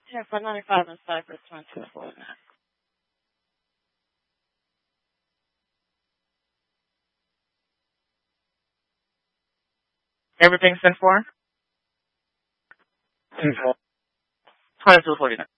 Yeah, 495 and Cypress 2249. Everything's been for? 2249.